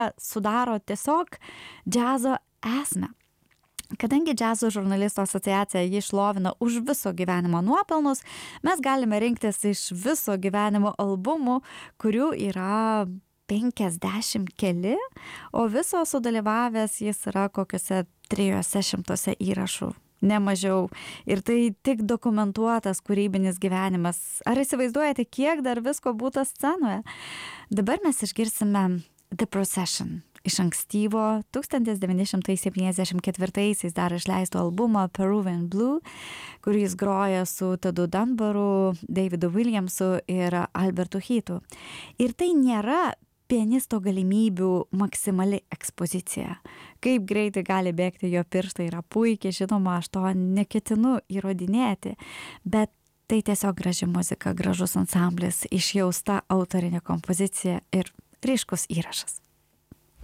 sudaro tiesiog džiazo esmę. Kadangi džiazo žurnalistų asociacija jį šlovina už viso gyvenimo nuopelnus, mes galime rinktis iš viso gyvenimo albumų, kurių yra 50 keli, o viso sudalyvavęs jis yra kokiuose 300 įrašų. Ne mažiau. Ir tai tik dokumentuotas kūrybinis gyvenimas. Ar įsivaizduojate, kiek dar visko būtų scenoje? Dabar mes išgirsime The Procession iš ankstyvo 1974 dar išleisto albumo Peruvian Blue, kurį jis groja su Tedu Dunbaru, Davidu Williamsu ir Albertu Heatu. Ir tai nėra pianisto galimybių maksimali ekspozicija. Kaip greitai gali bėgti jo pirštai yra puikiai, žinoma, aš to neketinu įrodinėti, bet tai tiesiog graži muzika, gražus ansamblis, išjausta autorinė kompozicija ir ryškus įrašas.